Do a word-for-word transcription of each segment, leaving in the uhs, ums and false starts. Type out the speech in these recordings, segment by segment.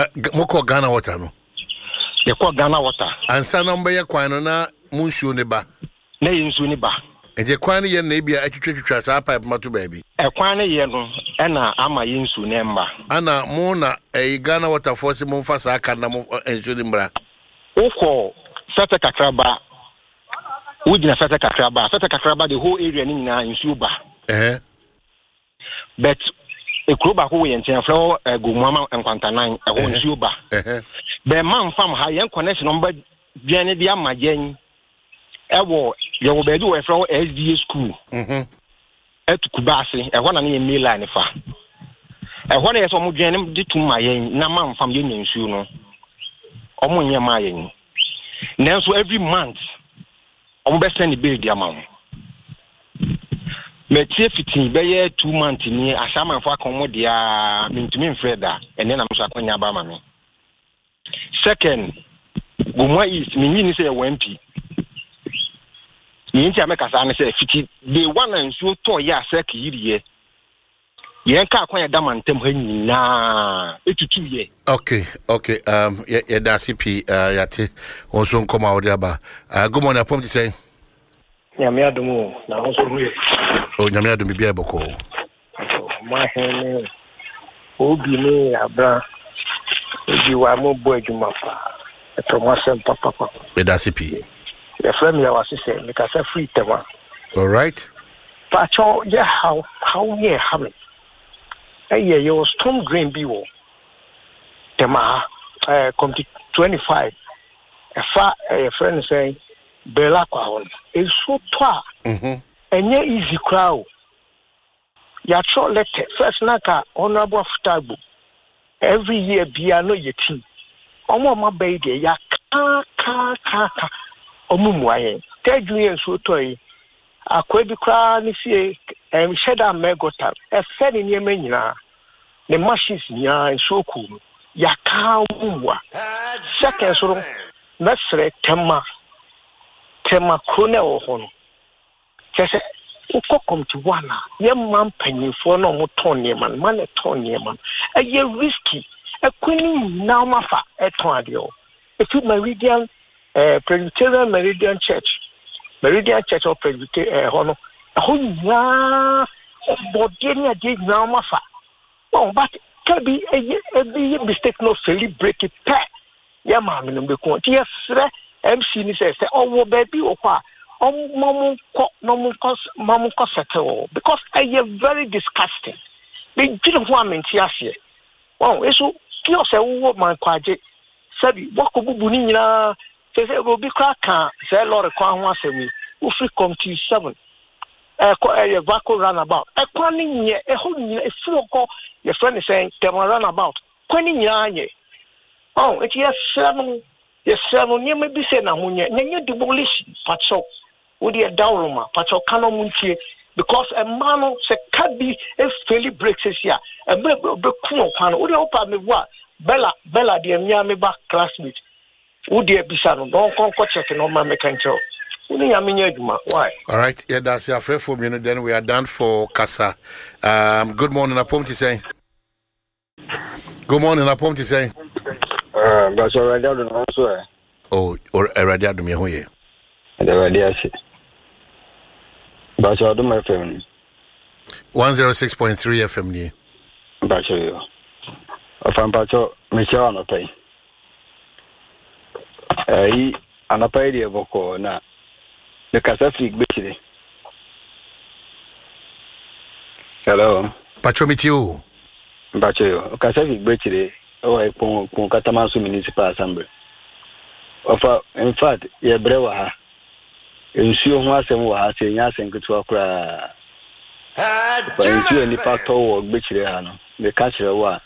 moko Ghana water no ye ko Ghana water ansa no mbe ye kwan no na munsuo ne ba na yinsuo ne ba eje kwan ne ye na bia atwitwitwa sa pipe mato baabi e kwan ne ye no e na ama yinsuo ne mba ana mo na e Ghana water force mo mfa sa aka na mo ensuo ne mbra uko sete kakraba wujina sete kakraba sete kakraba the whole area ni nyina nsuo ba eh but ekroba ko ye ntia fro gomama nkwantanan e ho nsuo ba eh be man fam ha yen connection number biane dia magen e wo ye wo be do we fro S D A school mhm etukubase e ho na ne mail line fa e ho na ye so mo biane de tum mayen na man fam ye nsuo no omo nye mayen nanso every month omo be send bill dia ma me tie fitin be ye two months ni asama fo akomo dia mintumi mfreda ene na mso akonya ba ma me second gomwa is me ni say one P ni ntia me kasa ne say fiti the one and so to ya sek yiriye yen ka akonya da mantem ha nyina etutu ye okay okay um ye ye da C P uh yate onso nkoma odi aba uh good morning apom ti say nyame adomo na onso ruye o nyame adomo bia eboko ma hene obi ni abra obi wa mo bo adwuma fa eto mo asem papa papa ye da C P the friend ya wasise me ka say free tema all right pacho yeah how how yeah happen eh yeah your storm green bi wo tema eh come to twenty-five a fa a friend say bela kwa hon e so to a mhm enye easy crowd ya tro letter first naka honorable Futagbo every year bia no yetim omo ma bay de ya ka ka ka ka omo muaye teju yen so to yi akwabi kra ni fie em sheda megota e fe ni niam nyina the machines nya so cool ya ka muwa second so mesre tema tema krone o hono kese uko komtiwana ye man panyifo no mo ton ne man man ton ne man e ye risky e kwini na mafa e ton ade o if you Meridian eh Presbyterian Meridian Church Meridian Church of Presbyterian eh hono ho nya body ni ade na mafa oh but can be a be mistake no celebrate it pa ya ma me no be ko ti yesre M C ni say say oh baby o kwa oh mamu ko no mu ko mamu ko settle because I am very disgusting be jiro ho amenti ase oh eso ki o say wo man kwaje sabi wako bubu ni nyina say say obi kra kan say lord kwa ho asemi wo free committee seven eh ko eh vako runabout e kwa ni nye e ho nyina e furo ko your friend is saying them runabout kwa ni nyina nye oh it yes seven yes seven nye me bi say na ho nye nye demolish patso wo de dawroma patso kano muntie because a man se kabi e fairly breaks here e be be ku kwa no wo de opa me wa bella bella de nya me ba classmate wo de bisa no don kon ko check no ma me kan tell. Why? All right, yeah, that's your friend for me. Then we are done for Kasa. Um, good morning, Apom to say. Good morning, Apom to say. Uh, but already I don't know. Oh, or already I don't know here. Already I see. But I don't know F M. One zero six point three F M. Ni. But you. If I'm Pacho, Michelle on a pay. Eh, anapa ide boko na the Casafik Bitty. Hello. Pachomitio. Bacho, Casafik Bitty, oh, I pon Catamasu Municipal Assembly. Of in fact, ye brewa. In sure was and was a yas and good to cry. But in two and the pato or Bitcheriano, the catcher wa.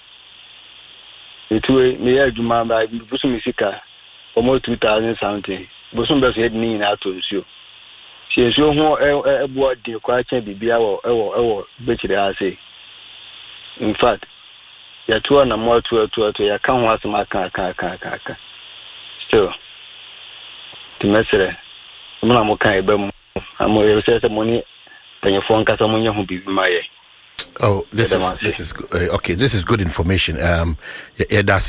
It will me a Juma by Busumisica. Almost two thousand something. But some person had me in out to you. She is so more a board the question be be our our our betty I say. In fact, you're two and more to to to your can't watch my car car car car. Still, the message, I'm not more kind of I'm more say money than your phone because I'm who be my. Oh, this is this is uh, okay. This is good information. Um, yeah, that's